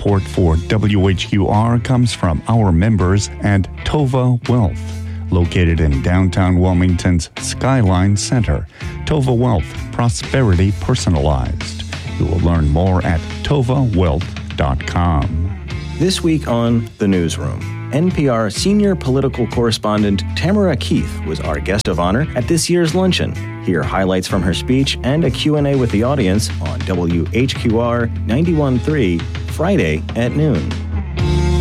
Support for WHQR comes from our members and Tova Wealth, located in downtown Wilmington's Skyline Center. Tova Wealth, prosperity personalized. You will learn more at tovawealth.com. This week on The Newsroom, NPR senior political correspondent Tamara Keith was our guest of honor at this year's luncheon. Hear highlights from her speech and a Q&A with the audience on WHQR 91.3 Friday at noon.